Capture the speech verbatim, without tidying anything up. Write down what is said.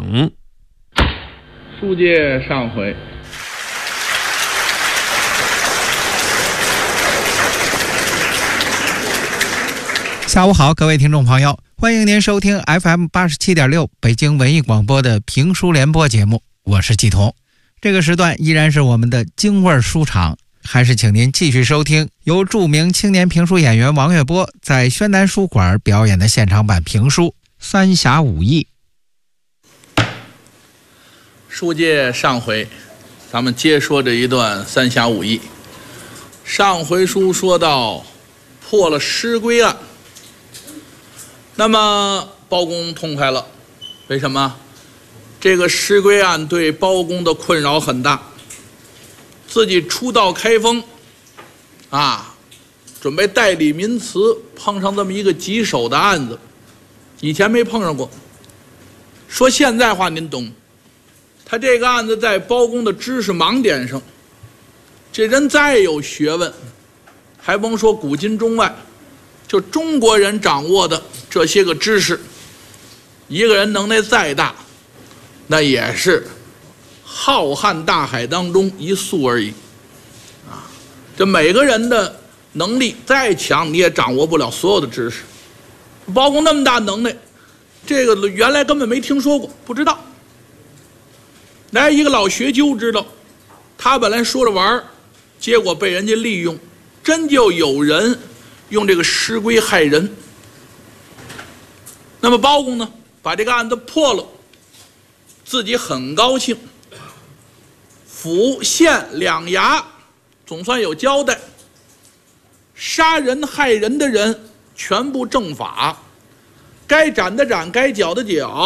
书接上回， 下午好，各位听众朋友，欢迎您收听 F M 八十七点六 北京文艺广播的评书联播节目，我是季彤。这个时段依然是我们的京味书场，还是请您继续收听由著名青年评书演员王月波在宣南书馆表演的现场版评书《三侠五义》。 书接上回，咱们接说这一段三侠五义。上回书说到破了尸龟案，那么包公痛快了，为什么？这个尸龟案对包公的困扰很大，自己出道开封啊，准备代理民祠，碰上这么一个棘手的案子，以前没碰上过。说现在话您懂，他这个案子在包公的知识盲点上，这人再有学问，还甭说古今中外，就中国人掌握的这些个知识，一个人能耐再大，那也是浩瀚大海当中一粟而已啊！这每个人的能力再强，你也掌握不了所有的知识。包公那么大能耐，这个原来根本没听说过，不知道。来一个老学究知道，他本来说着玩，结果被人家利用，真就有人用这个尸龟害人。那么包公呢，把这个案子破了，自己很高兴，府县两衙总算有交代，杀人害人的人全部正法，该斩的斩，该绞的绞，